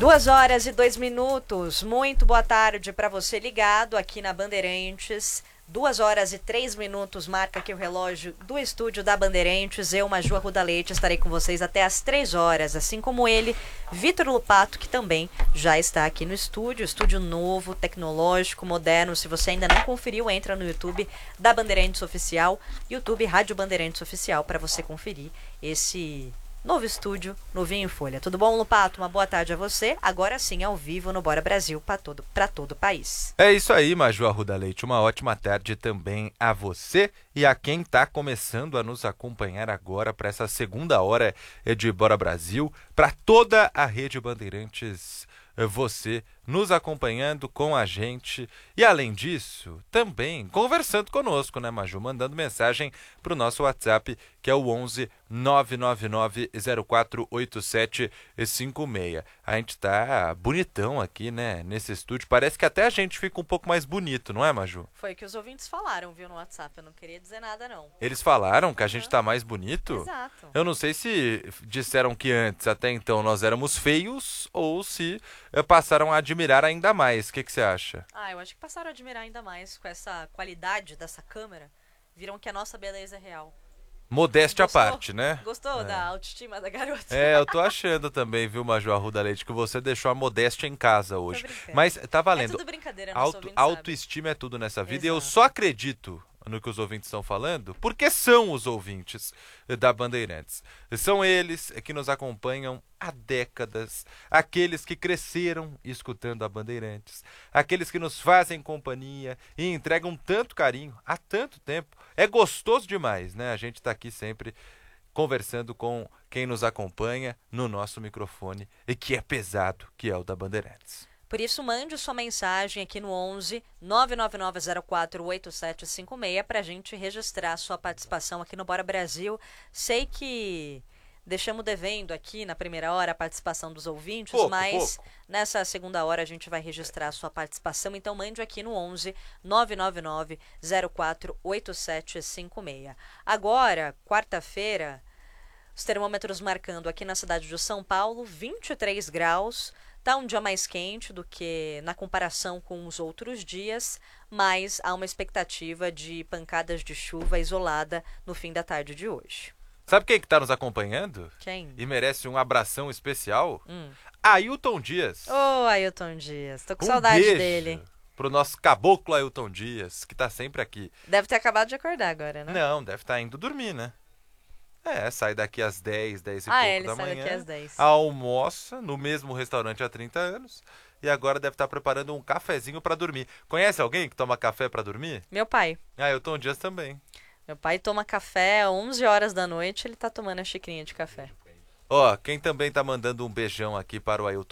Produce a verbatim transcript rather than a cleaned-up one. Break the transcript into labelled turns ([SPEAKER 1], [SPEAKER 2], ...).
[SPEAKER 1] Duas horas e dois minutos. Muito boa tarde para você ligado aqui na Bandeirantes. Duas horas e três minutos, marca aqui o relógio do estúdio da Bandeirantes. Eu, Maju Arruda Leite, estarei com vocês até às três horas, assim como ele, Vitor Lupato, que também já está aqui no estúdio. Estúdio novo, tecnológico, moderno. Se você ainda não conferiu, entra no YouTube da Bandeirantes Oficial, YouTube Rádio Bandeirantes Oficial, para você conferir esse novo estúdio, novinho em folha. Tudo bom, Lupato? Uma boa tarde a você. Agora sim, ao vivo no Bora Brasil para todo, para todo o país.
[SPEAKER 2] É isso aí, Maju Arruda Leite. Uma ótima tarde também a você e a quem está começando a nos acompanhar agora para essa segunda hora de Bora Brasil, para toda a rede Bandeirantes. Você nos acompanhando com a gente e, além disso, também conversando conosco, né, Maju? Mandando mensagem para o nosso WhatsApp, que é o onze nove nove nove zero quatro oito sete cinco seis. A gente tá bonitão aqui, né, nesse estúdio. Parece que até a gente fica um pouco mais bonito, não é, Maju?
[SPEAKER 1] Foi o que os ouvintes falaram, viu, no WhatsApp. Eu não queria dizer nada, não.
[SPEAKER 2] Eles falaram que a gente tá mais bonito?
[SPEAKER 1] Exato.
[SPEAKER 2] Eu não sei se disseram que antes, até então, nós éramos feios ou se passaram a admirar ainda mais. O que que você acha?
[SPEAKER 1] Ah, eu acho que passaram a admirar ainda mais com essa qualidade dessa câmera. Viram que a nossa beleza é real.
[SPEAKER 2] Modéstia à
[SPEAKER 1] Gostou?
[SPEAKER 2] parte, né?
[SPEAKER 1] Gostou
[SPEAKER 2] É.
[SPEAKER 1] da autoestima da garota?
[SPEAKER 2] É, eu tô achando também, viu, Maju Arruda Leite, que você deixou a modéstia em casa hoje.
[SPEAKER 1] brincando.
[SPEAKER 2] Mas tá
[SPEAKER 1] É
[SPEAKER 2] valendo.
[SPEAKER 1] tudo brincadeira, nosso
[SPEAKER 2] Auto,
[SPEAKER 1] ouvinte sabe.
[SPEAKER 2] autoestima é tudo nessa vida. E eu
[SPEAKER 1] Exato.
[SPEAKER 2] só acredito no que os ouvintes estão falando, porque são os ouvintes da Bandeirantes. São eles que nos acompanham há décadas, aqueles que cresceram escutando a Bandeirantes, aqueles que nos fazem companhia e entregam tanto carinho há tanto tempo. É gostoso demais, né? A gente tá aqui sempre conversando com quem nos acompanha no nosso microfone e que é pesado, que é o da Bandeirantes.
[SPEAKER 1] Por isso, mande sua mensagem aqui no onze nove nove nove zero quatro oito sete cinco seis para a gente registrar a sua participação aqui no Bora Brasil. Sei que deixamos devendo aqui na primeira hora a participação dos ouvintes,
[SPEAKER 2] Pouco,
[SPEAKER 1] mas
[SPEAKER 2] pouco.
[SPEAKER 1] nessa segunda hora a gente vai registrar a sua participação. Então, mande aqui no onze nove nove nove zero quatro oito sete cinco seis. Agora, quarta-feira, os termômetros marcando aqui na cidade de São Paulo vinte e três graus. Está um dia mais quente do que na comparação com os outros dias, mas há uma expectativa de pancadas de chuva isolada no fim da tarde de hoje.
[SPEAKER 2] Sabe quem que tá nos acompanhando?
[SPEAKER 1] Quem?
[SPEAKER 2] E merece um abração especial?
[SPEAKER 1] Hum.
[SPEAKER 2] Ailton Dias.
[SPEAKER 1] Ô, Ailton Dias, tô com
[SPEAKER 2] Um
[SPEAKER 1] saudade
[SPEAKER 2] beijo
[SPEAKER 1] dele.
[SPEAKER 2] Pro nosso caboclo Ailton Dias, que tá sempre aqui.
[SPEAKER 1] Deve ter acabado de acordar agora, né?
[SPEAKER 2] Não, deve estar indo dormir, né? É, sai daqui às dez, dez e
[SPEAKER 1] Ah,
[SPEAKER 2] pouco
[SPEAKER 1] é, ele
[SPEAKER 2] da
[SPEAKER 1] sai
[SPEAKER 2] manhã.
[SPEAKER 1] daqui às dez.
[SPEAKER 2] Almoça no mesmo restaurante há trinta anos e agora deve estar preparando um cafezinho pra dormir. Conhece alguém que toma café pra dormir?
[SPEAKER 1] Meu pai.
[SPEAKER 2] Ah, Ailton Dias também.
[SPEAKER 1] Meu pai toma café às onze horas da noite, ele tá tomando a xicrinha de café.
[SPEAKER 2] Ó, quem também tá mandando um beijão aqui para o Ailton